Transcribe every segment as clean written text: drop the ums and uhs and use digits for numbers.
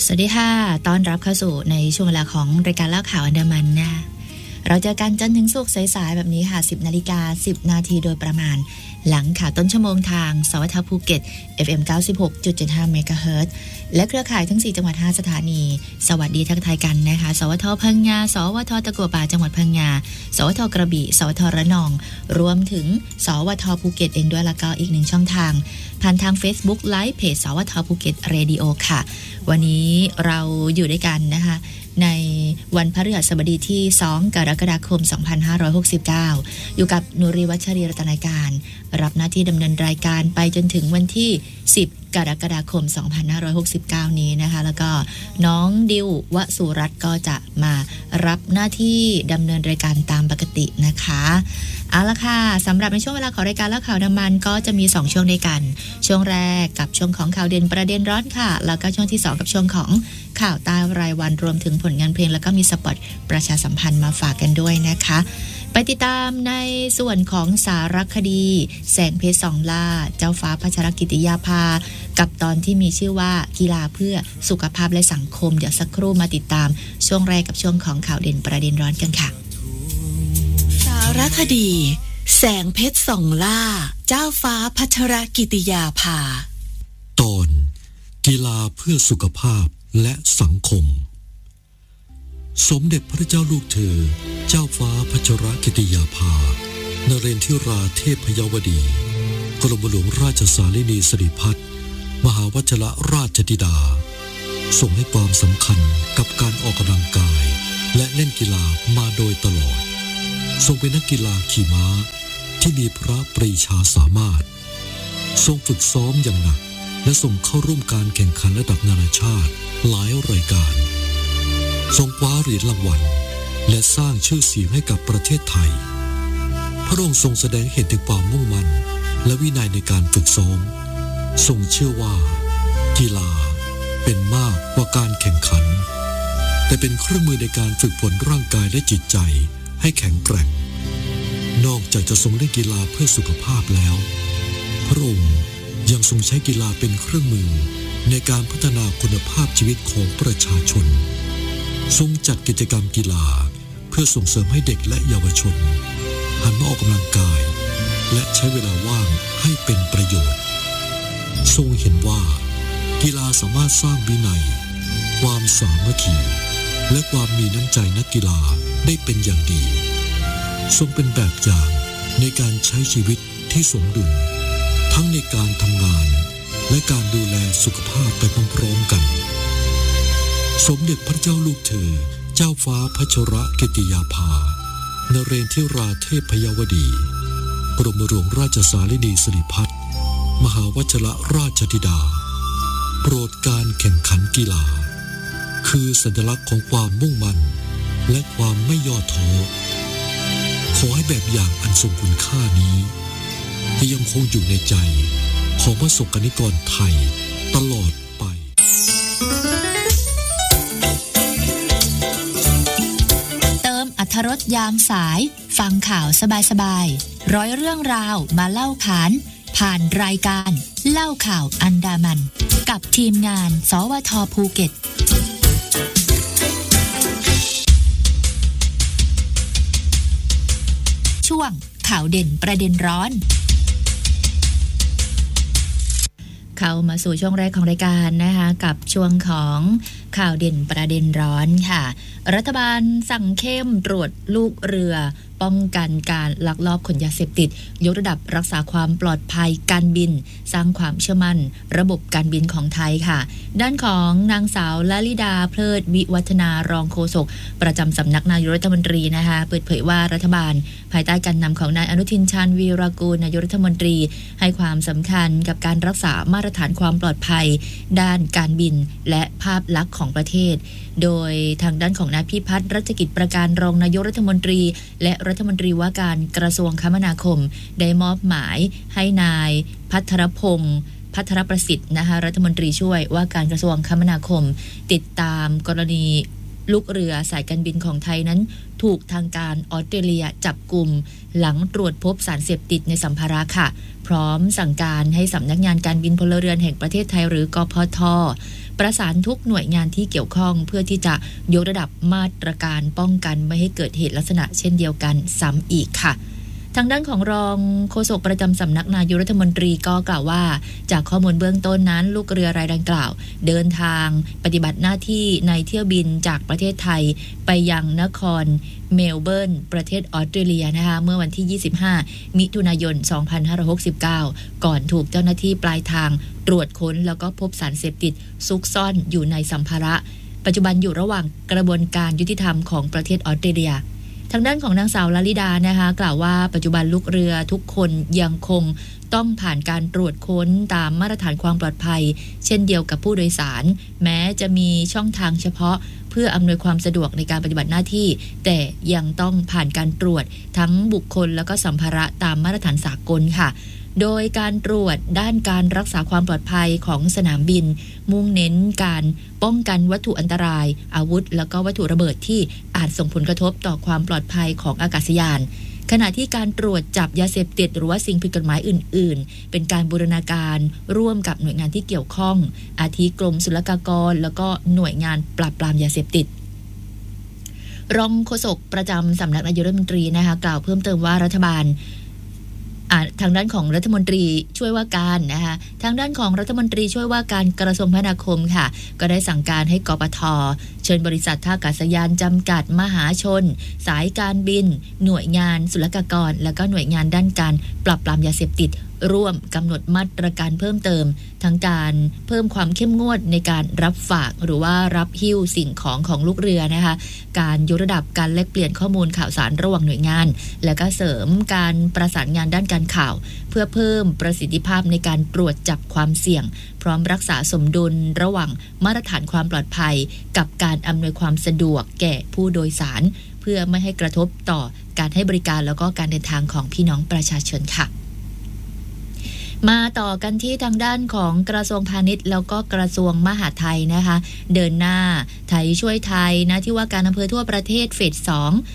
สวัสดีค่ะต้อนรับเข้าสู่ในช่วงเวลาของรายการเล่าข่าวอันดามันนะเราเจอกันจันทร์ถึงศุกร์สายๆแบบนี้ค่ะ 10:10 นาทีโดยประมาณหลังข่าวต้นชั่วโมงทางสวทภูเก็ต FM 96.75 เมกะเฮิรตซ์และเครือข่ายทั้ง4จังหวัด5สถานีสวัสดีทักทายกันนะคะสวทพังงาสวทตะกัวป่าจังหวัดพังงาสวทกระบี่สวทระนองรวมถึงสวทภูเก็ตเองด้วยแล้วก็อีกหนึ่งช่องทางผ่านทาง Facebook Live เพจสวทภูเก็ตเรดิโอค่ะวันนี้เราอยู่ด้วยกันนะคะในวันพฤหัสบดีที่2กรกฎาคม2569อยู่กับนุรีวัชรีรัตนการรับหน้าที่ดำเนินรายการไปจนถึงวันที่10กรกฎาคม2569นี้นะคะแล้วก็น้องดิววสุรัตน์ก็จะมารับหน้าที่ดำเนินรายการตามปกตินะคะเอาละค่ะสำหรับในช่วงเวลาของรายการเล่าข่าวน้ำมันก็จะมี2ช่วงด้วยกันช่วงแรกกับช่วงของข่าวเด่นประเด็นร้อนค่ะแล้วก็ช่วงที่2กับช่วงของข่าวใต้รายวันรวมถึงผลงานเพลงแล้วก็มีสปอตประชาสัมพันธ์มาฝากกันด้วยนะคะไปติดตามในส่วนของสารคดีแสงเพชรสองล่าเจ้าฟ้าพัชรกิติยาภากับตอนที่มีชื่อว่ากีฬาเพื่อสุขภาพและสังคมเดี๋ยวสักครู่มาติดตามช่วงแรกกับช่วงของข่าวเด่นประเด็นร้อนกันค่ะสารคดีแสงเพชรสองล่าเจ้าฟ้าพัชรกิติยาภาตอนกีฬาเพื่อสุขภาพและสังคมสมเด็จพระเจ้าลูกเธอเจ้าฟ้าพัชรกิติยาภานเรนทิราเทพยวดีกรมหลวงราชสารินีสิริพัฒน์มหาวชิรราชธิดาทรงให้ความสำคัญกับการออกกำลังกายและเล่นกีฬามาโดยตลอดทรงเป็นนักกีฬาขี่ม้าที่มีพระปรีชาสามารถทรงฝึกซ้อมอย่างหนักและส่งเข้าร่วมการแข่งขันระดับนานาชาติหลายรายการทรงคว้าเหรียญรางวัลและสร้างชื่อเสียงให้กับประเทศไทยพระองค์ทรงแสดงเห็นถึงความมุ่งมั่นและวินัยในการฝึกซ้อมทรงเชื่อว่ากีฬาเป็นมากกว่าการแข่งขันแต่เป็นเครื่องมือในการฝึกฝนร่างกายและจิตใจให้แข็งแกร่งนอกจากจะทรงเล่นกีฬาเพื่อสุขภาพแล้วพระองค์ยังทรงใช้กีฬาเป็นเครื่องมือในการพัฒนาคุณภาพชีวิตของประชาชนทรงจัดกิจกรรมกีฬาเพื่อส่งเสริมให้เด็กและเยาวชนหันมาออกกำลังกายและใช้เวลาว่างให้เป็นประโยชน์ทรงเห็นว่ากีฬาสามารถสร้างวินัยความสามัคคีและความมีน้ำใจนักกีฬาได้เป็นอย่างดีทรงเป็นแบบอย่างในการใช้ชีวิตที่สมดุลทั้งในการทำงานและการดูแลสุขภาพไปพร้อมๆกันสมเด็จพระเจ้าลูกเธอเจ้าฟ้าพัชรกิติยาภานเรนทิราเทพยวดีกรมหลวงราชสารินีสิริพัฒน์มหาวชิรราชธิดาโปรดการแข่งขันกีฬาคือสัญลักษณ์ของความมุ่งมั่นและความไม่ย่อท้อขอให้แบบอย่างอันทรงคุณค่านี้ที่ยังคงอยู่ในใจของประสบกนิกรไทยตลอดไปเติมอรรถรสยามสายฟังข่าวสบายๆร้อยเรื่องราวมาเล่าขานผ่านรายการเล่าข่าวอันดามันกับทีมงานสวทภูเก็ตช่วงข่าวเด่นประเด็นร้อนเข้ามาสู่ช่วงแรกของรายการนะคะกับช่วงของข่าวเด่นประเด็นร้อนค่ะรัฐบาลสั่งเข้มตรวจลูกเรือป้องกันการลักลอบขนยาเสพติดยกระดับรักษาความปลอดภัยการบินสร้างความเชื่อมั่นระบบการบินของไทยค่ะด้านของนางสาวลลิดาเพลิดวิวัฒนารองโฆษกประจำสำนักนายกรัฐมนตรีนะคะเปิดเผยว่ารัฐบาลภายใต้การนำของนายอนุทินชาญวีรกูลนายกรัฐมนตรีให้ความสำคัญกับการรักษามาตรฐานความปลอดภัยด้านการบินและภาพลักษณ์ของประเทศโดยทางด้านของนายพิพัฒน์รัชกิจประการรองนายกรัฐมนตรีและรัฐมนตรีว่าการกระทรวงคมนาคมได้มอบหมายให้นายภัทรพงษ์ภัทรประสิทธิ์นะคะรัฐมนตรีช่วยว่าการกระทรวงคมนาคมติดตามกรณีลูกเรือสายการบินของไทยนั้นถูกทางการออสเตรเลียจับกุมหลังตรวจพบสารเสพติดในสัมภาระค่ะพร้อมสั่งการให้สำนักงานการบินพลเรือนแห่งประเทศไทยหรือกพท. ประสานทุกหน่วยงานที่เกี่ยวข้องเพื่อที่จะยกระดับมาตรการป้องกันไม่ให้เกิดเหตุลักษณะเช่นเดียวกันซ้ำอีกค่ะทางด้านของรองโฆษกประจำสำนักนายกรัฐมนตรีก็กล่าวว่าจากข้อมูลเบื้องต้นนั้นลูกเรือรายดังกล่าวเดินทางปฏิบัติหน้าที่ในเที่ยวบินจากประเทศไทยไปยังนครเมลเบิร์นประเทศออสเตรเลียนะคะเมื่อวันที่25มิถุนายน2569ก่อนถูกเจ้าหน้าที่ปลายทางตรวจค้นแล้วก็พบสารเสพติดซุกซ่อนอยู่ในสัมภาระปัจจุบันอยู่ระหว่างกระบวนการยุติธรรมของประเทศออสเตรเลียทางด้านของนางสาวลลิดานะคะกล่าวว่าปัจจุบันลูกเรือทุกคนยังคงต้องผ่านการตรวจค้นตามมาตรฐานความปลอดภัยเช่นเดียวกับผู้โดยสารแม้จะมีช่องทางเฉพาะเพื่ออำนวยความสะดวกในการปฏิบัติหน้าที่แต่ยังต้องผ่านการตรวจทั้งบุคคลแล้วก็สัมภาระตามมาตรฐานสากลค่ะโดยการตรวจด้านการรักษาความปลอดภัยของสนามบินมุ่งเน้นการป้องกันวัตถุอันตรายอาวุธแล้วก็วัตถุระเบิดที่อาจส่งผลกระทบต่อความปลอดภัยของอากาศยานขณะที่การตรวจจับยาเสพติดหรือว่าสิ่งผิดกฎหมายอื่นๆเป็นการบูรณาการร่วมกับหน่วยงานที่เกี่ยวข้องอาทิกรมศุลกากรแล้วก็หน่วยงานปราบปรามยาเสพติดรองโฆษกประจำสำนักนายกรัฐมนตรีนะคะกล่าวเพิ่มเติมว่ารัฐบาลทางด้านของรัฐมนตรีช่วยว่าการนะคะทางด้านของรัฐมนตรีช่วยว่าการกระทรวงคมนาคมค่ะก็ได้สั่งการให้กปท.เชิญบริษัทท่าอากาศยานจำกัดมหาชนสายการบินหน่วยงานศุลกากรและก็หน่วยงานด้านการปราบปรามยาเสพติดร่วมกำหนดมาตรการเพิ่มเติมทั้งการเพิ่มความเข้มงวดในการรับฝากหรือว่ารับหิ้วสิ่งของลูกเรือนะคะการยกระดับการแลกเปลี่ยนข้อมูลข่าวสารระหว่างหน่วยงานและก็เสริมการประสานงานด้านการข่าวเพื่อเพิ่มประสิทธิภาพในการตรวจจับความเสี่ยงพร้อมรักษาสมดุลระหว่างมาตรฐานความปลอดภัยกับการอำนวยความสะดวกแก่ผู้โดยสารเพื่อไม่ให้กระทบต่อการให้บริการแล้วก็การเดินทางของพี่น้องประชาชนค่ะมาต่อกันที่ทางด้านของกระทรวงพาณิชย์แล้วก็กระทรวงมหาดไทยนะคะเดินหน้าไทยช่วยไทยนะที่ว่าการอำเภอทั่วประเทศเฟส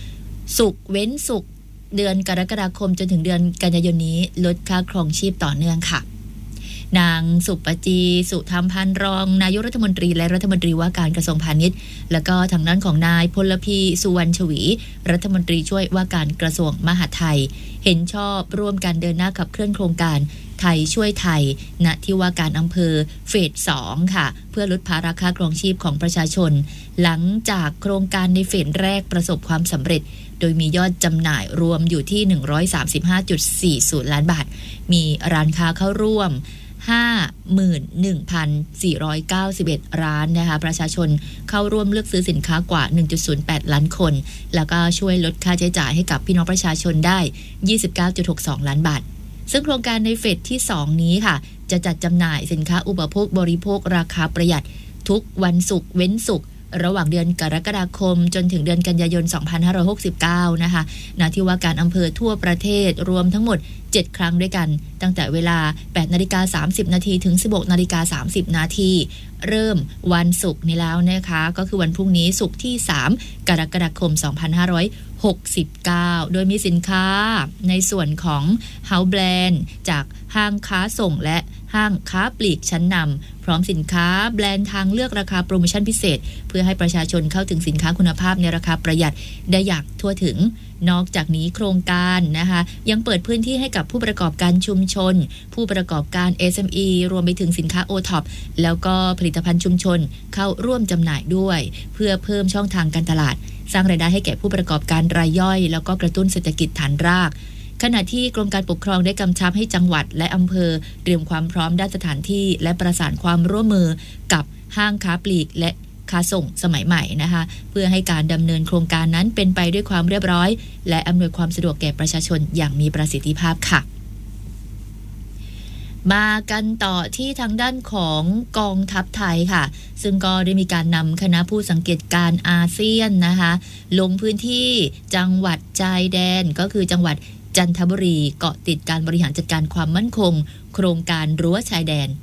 2ศุกร์เว้นศุกร์เดือนกรกฎาคมจนถึงเดือนกันยายนนี้ลดค่าครองชีพต่อเนื่องค่ะนางสุปจีสุธรรมพันธ์รองนายกรัฐมนตรีและรัฐมนตรีว่าการกระทรวงพาณิชย์แล้วก็ทางด้านของนายพลพีสุวรรณชวีรัฐมนตรีช่วยว่าการกระทรวงมหาดไทยเห็นชอบร่วมกันเดินหน้าขับเคลื่อนโครงการไทยช่วยไทยณที่ว่าการอำเภอเฟส2ค่ะเพื่อลดภาระค่าครองชีพของประชาชนหลังจากโครงการในเฟสแรกประสบความสำเร็จโดยมียอดจำหน่ายรวมอยู่ที่ 135.40 ล้านบาทมีร้านค้าเข้าร่วม 51,491 ร้านนะคะประชาชนเข้าร่วมเลือกซื้อสินค้ากว่า 1.08 ล้านคนแล้วก็ช่วยลดค่าใช้จ่ายให้กับพี่น้องประชาชนได้ 29.62 ล้านบาทซึ่งโครงการในเฟสที่2นี้ค่ะจะจัดจำหน่ายสินค้าอุปโภคบริโภคราคาประหยัดทุกวันศุกร์เว้นศุกร์ระหว่างเดือนกรกฎาคมจนถึงเดือนกันยายน2569นะคะณที่ว่าการอำเภอทั่วประเทศรวมทั้งหมด7ครั้งด้วยกันตั้งแต่เวลา 8:30 น.ถึง 16:30 น.เริ่มวันศุกร์นี้แล้วนะคะก็คือวันพรุ่งนี้ศุกร์ที่3กรกฎาคม2569โดยมีสินค้าในส่วนของ House Brand จากห้างค้าส่งและห้างค้าปลีกชั้นนำพร้อมสินค้าแบรนด์ทางเลือกราคาโปรโมชั่นพิเศษเพื่อให้ประชาชนเข้าถึงสินค้าคุณภาพในราคาประหยัดได้อย่างทั่วถึงนอกจากนี้โครงการนะคะยังเปิดพื้นที่ให้กับผู้ประกอบการชุมชนผู้ประกอบการ SME รวมไปถึงสินค้า OTOP แล้วก็ผลิตภัณฑ์ชุมชนเข้าร่วมจำหน่ายด้วยเพื่อเพิ่มช่องทางการตลาดสร้างรายได้ให้แก่ผู้ประกอบการรายย่อยแล้วก็กระตุ้นเศรษฐกิจฐานรากขณะที่กรมการปกครองได้กำชับให้จังหวัดและอำเภอเตรียมความพร้อมด้านสถานที่และประสานความร่วมมือกับห้างค้าปลีกและค้าส่งสมัยใหม่นะคะเพื่อให้การดำเนินโครงการนั้นเป็นไปด้วยความเรียบร้อยและอำนวยความสะดวกแก่ประชาชนอย่างมีประสิทธิภาพค่ะมากันต่อที่ทางด้านของกองทัพไทยค่ะซึ่งก็ได้มีการนำคณะผู้สังเกตการณ์อาเซียนนะคะลงพื้นที่จังหวัดชายแดนก็คือจังหวัดจันทบุรีเกาะติดการบริหารจัดการความมั่นคงโครงการรั้วชายแดนพ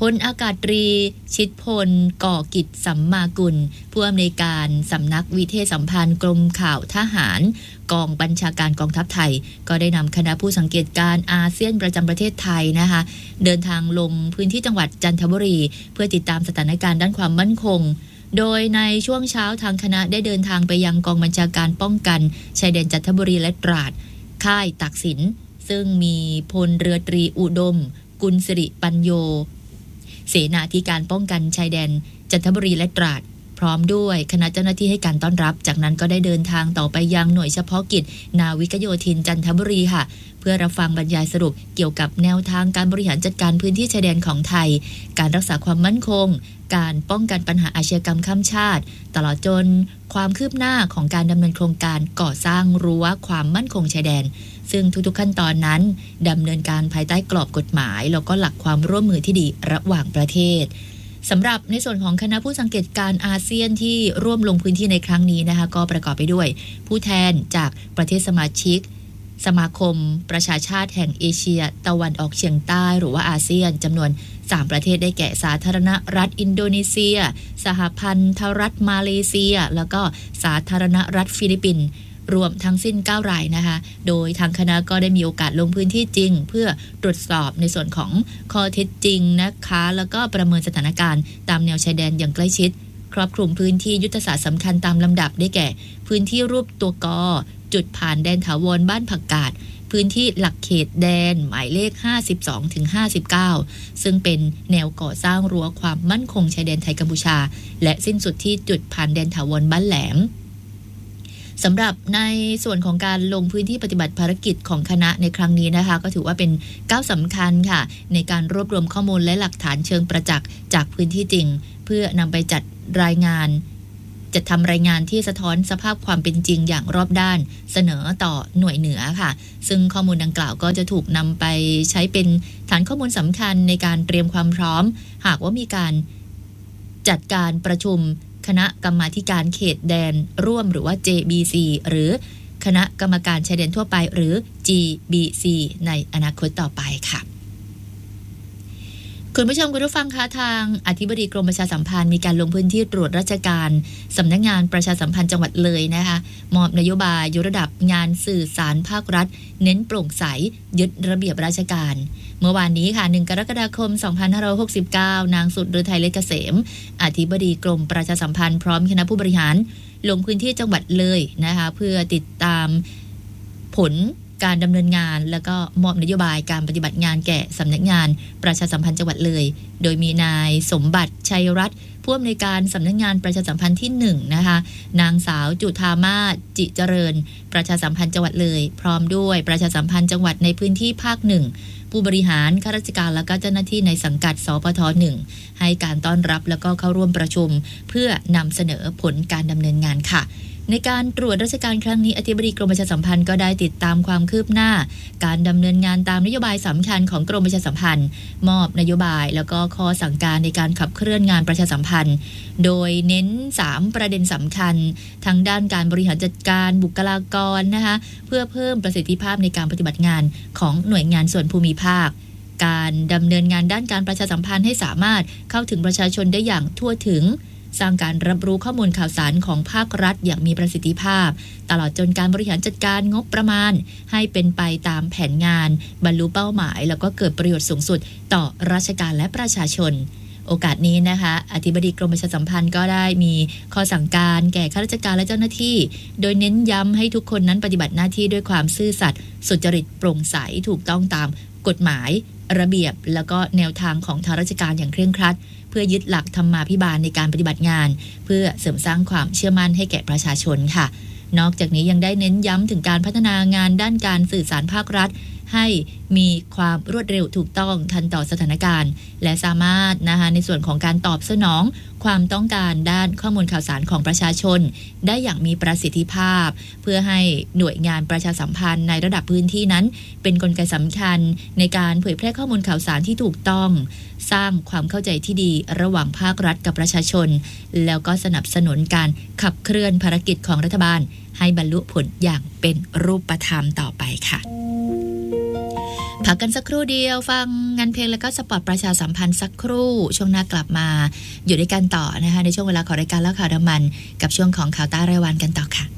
ลอากาศตรีชิดพลก่อกิจสัมมากุลผู้อำนวยการสำนักวิเทศสัมพันธ์กรมข่าวทหารกองบัญชาการกองทัพไทยก็ได้นำคณะผู้สังเกตการณ์อาเซียนประจำประเทศไทยนะคะเดินทางลงพื้นที่จังหวัดจันทบุรีเพื่อติดตามสถานการณ์ด้านความมั่นคงโดยในช่วงเช้าทางคณะได้เดินทางไปยังกองบัญชาการป้องกันชายแดนจันทบุรีและตราดค่ายตากสินซึ่งมีพลเรือตรีอุดมกุลสิริปัญโยเสนาธิการป้องกันชายแดนจันทบุรีและตราดพร้อมด้วยคณะเจ้าหน้าที่ให้การต้อนรับจากนั้นก็ได้เดินทางต่อไปยังหน่วยเฉพาะกิจนาวิกโยธินจันทบุรีค่ะเพื่อรับฟังบรรยายสรุปเกี่ยวกับแนวทางการบริหารจัดการพื้นที่ชายแดนของไทยการรักษาความมั่นคงการป้องกันปัญหาอาชญากรรมข้ามชาติตลอดจนความคืบหน้าของการดำเนินโครงการก่อสร้างรั้วความมั่นคงชายแดนซึ่งทุกๆขั้นตอนนั้นดำเนินการภายใต้กรอบกฎหมายแล้วก็หลักความร่วมมือที่ดีระหว่างประเทศสำหรับในส่วนของคณะผู้สังเกตการอาเซียนที่ร่วมลงพื้นที่ในครั้งนี้นะคะก็ประกอบไปด้วยผู้แทนจากประเทศสมาชิกสมาคมประชาชาติแห่งเอเชียตะวันออกเฉียงใต้หรือว่าอาเซียนจำนวน3ประเทศได้แก่สาธารณรัฐอินโดนีเซียสหพันธรัฐมาเลเซียแล้วก็สาธารณรัฐฟิลิปปินส์รวมทั้งสิ้น9รายนะคะโดยทางคณะก็ได้มีโอกาสลงพื้นที่จริงเพื่อตรวจสอบในส่วนของข้อเท็จจริงนะคะแล้วก็ประเมินสถานการณ์ตามแนวชายแดนอย่างใกล้ชิดครอบคลุมพื้นที่ยุทธศาสตร์สำคัญตามลำดับได้แก่พื้นที่รูปตัวกจุดผ่านแดนถาวรบ้านผักกาดพื้นที่หลักเขตแดนหมายเลข52ถึง59ซึ่งเป็นแนวก่อสร้างรั้วความมั่นคงชายแดนไทยกัมพูชาและสิ้นสุดที่จุดผ่านแดนถาวรบ้านแหลมสำหรับในส่วนของการลงพื้นที่ปฏิบัติภารกิจของคณะในครั้งนี้นะคะก็ถือว่าเป็นก้าวสำคัญค่ะในการรวบรวมข้อมูลและหลักฐานเชิงประจักษ์จากพื้นที่จริงเพื่อนำไปจัดทำรายงานที่สะท้อนสภาพความเป็นจริงอย่างรอบด้านเสนอต่อหน่วยเหนือค่ะซึ่งข้อมูลดังกล่าวก็จะถูกนำไปใช้เป็นฐานข้อมูลสำคัญในการเตรียมความพร้อมหากว่ามีการจัดการประชุมคณะกรรมาธิการเขตแดนร่วมหรือว่า JBC หรือคณะกรรมการชายแดนทั่วไปหรือ GBC ในอนาคตต่อไปค่ะคุณผู้ชมคุณผู้ฟังคะทางอธิบดีกรมประชาสัมพันธ์มีการลงพื้นที่ตรวจราชการสำนักงานประชาสัมพันธ์จังหวัดเลยนะคะมอบนโยบายยกระดับงานสื่อสารภาครัฐเน้นโปร่งใสยึดระเบียบราชการเมื่อวานนี้ค่ะ1กรกฎาคม2569นางสุดฤทัยเล็กเกษมอธิบดีกรมประชาสัมพันธ์พร้อมคณะผู้บริหารลงพื้นที่จังหวัดเลยนะคะเพื่อติดตามผลการดำเนินงานแล้วก็มอบนโยบายการปฏิบัติงานแก่สำนักงานประชาสัมพันธ์จังหวัดเลยโดยมีนายสมบัติชัยรัตน์ผู้อำนวยการสำนักงานประชาสัมพันธ์ที่1นะคะนางสาวจุธามาศจิเจริญประชาสัมพันธ์จังหวัดเลยพร้อมด้วยประชาสัมพันธ์จังหวัดในพื้นที่ภาค1ผู้บริหารข้าราชการและก็เจ้าหน้าที่ในสังกัดสปท1ให้การต้อนรับแล้วก็เข้าร่วมประชุมเพื่อนำเสนอผลการดำเนินงานค่ะในการตรวจราชการครั้งนี้อธิบดีกรมประชาสัมพันธ์ก็ได้ติดตามความคืบหน้าการดำเนินงานตามนโยบายสำคัญของกรมประชาสัมพันธ์มอบนโยบายแล้วก็ข้อสั่งการในการขับเคลื่อนงานประชาสัมพันธ์โดยเน้น3ประเด็นสำคัญทั้งด้านการบริหารจัดการบุคลากรนะคะเพื่อเพิ่มประสิทธิภาพในการปฏิบัติงานของหน่วยงานส่วนภูมิภาคการดำเนินงานด้านการประชาสัมพันธ์ให้สามารถเข้าถึงประชาชนได้อย่างทั่วถึงสร้างการรับรู้ข้อมูลข่าวสารของภาครัฐอย่างมีประสิทธิภาพตลอดจนการบริหารจัดการงบประมาณให้เป็นไปตามแผนงานบรรลุเป้าหมายแล้วก็เกิดประโยชน์สูงสุดต่อราชการและประชาชนโอกาสนี้นะคะอธิบดีกรมประชาสัมพันธ์ก็ได้มีข้อสั่งการแก่ข้าราชการและเจ้าหน้าที่โดยเน้นย้ำให้ทุกคนนั้นปฏิบัติหน้าที่ด้วยความซื่อสัตย์สุจริตโปร่งใสถูกต้องตามกฎหมายระเบียบแล้วก็แนวทางของทางราชการอย่างเคร่งครัดเพื่อยึดหลักธรรมาภิบาลในการปฏิบัติงานเพื่อเสริมสร้างความเชื่อมั่นให้แก่ประชาชนค่ะนอกจากนี้ยังได้เน้นย้ำถึงการพัฒนางานด้านการสื่อสารภาครัฐให้มีความรวดเร็วถูกต้องทันต่อสถานการณ์และสามารถนะคะในส่วนของการตอบสนองความต้องการด้านข้อมูลข่าวสารของประชาชนได้อย่างมีประสิทธิภาพเพื่อให้หน่วยงานประชาสัมพันธ์ในระดับพื้นที่นั้นเป็นกลไกสำคัญในการเผยแพร่ข้อมูลข่าวสารที่ถูกต้องสร้างความเข้าใจที่ดีระหว่างภาครัฐกับประชาชนแล้วก็สนับสนุนการขับเคลื่อนภารกิจของรัฐบาลให้บรรลุผลอย่างเป็นรูปธรรมต่อไปค่ะพัพักกันสักครู่เดียวฟังงานเพลงแล้วก็สปอตประชาสัมพันธ์สักครู่ช่วงหน้ากลับมาอยู่ด้วยกันต่อนะคะในช่วงเวลาของรายการเล่าข่าวน้ำมันกับช่วงของข่าวใต้รายวันกันต่อค่ะ